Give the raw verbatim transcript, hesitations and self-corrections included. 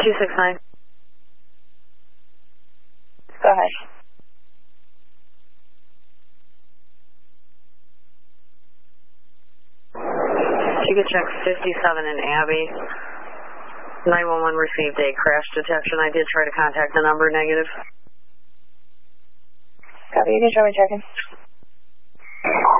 two six nine. Go ahead. You could check fifty-seven in Abbey. nine one one received a crash detection. I did try to contact the number, negative. Copy, you can show me checking.